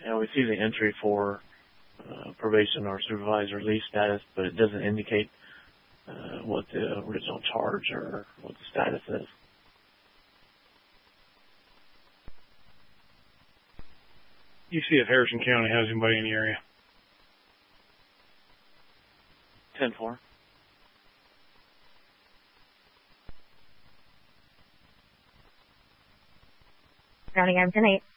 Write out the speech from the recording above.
And we see the entry for probation or supervised release status, but it doesn't indicate what the original charge or what the status is. You see if Harrison County has anybody in the area. 10-4. County, I'm 10-8.